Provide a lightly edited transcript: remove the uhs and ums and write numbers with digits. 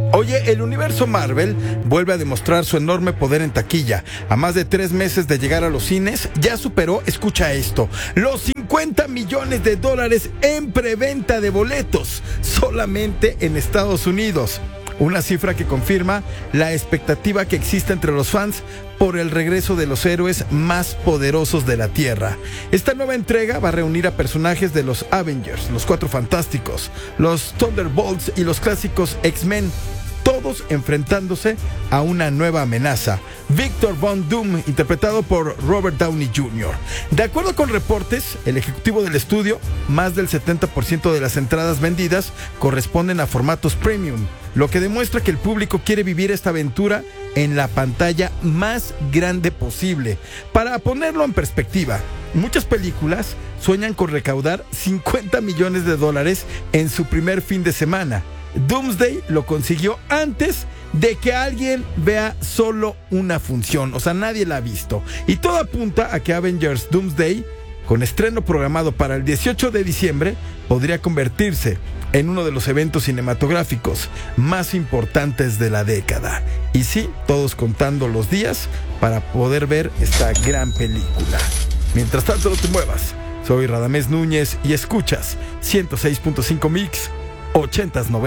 Oye, el universo Marvel vuelve a demostrar su enorme poder en taquilla. A más de 3 meses de llegar a los cines, ya superó, escucha esto, los $50 millones en preventa de boletos, solamente en Estados Unidos. Una cifra que confirma la expectativa que existe entre los fans por el regreso de los héroes más poderosos de la Tierra. Esta nueva entrega va a reunir a personajes de los Avengers, los Cuatro Fantásticos, los Thunderbolts y los clásicos X-Men, todos enfrentándose a una nueva amenaza. Victor Von Doom, interpretado por Robert Downey Jr. De acuerdo con reportes, el ejecutivo del estudio, más del 70% de las entradas vendidas corresponden a formatos premium, lo que demuestra que el público quiere vivir esta aventura en la pantalla más grande posible. Para ponerlo en perspectiva, muchas películas sueñan con recaudar $50 millones en su primer fin de semana. Doomsday lo consiguió antes de que alguien vea solo una función, o sea, nadie la ha visto. Y todo apunta a que Avengers Doomsday, con estreno programado para el 18 de diciembre, podría convertirse en uno de los eventos cinematográficos más importantes de la década. Y sí, todos contando los días para poder ver esta gran película. Mientras tanto, no te muevas. Soy Radamés Núñez y escuchas 106.5 Mix 80s 90s.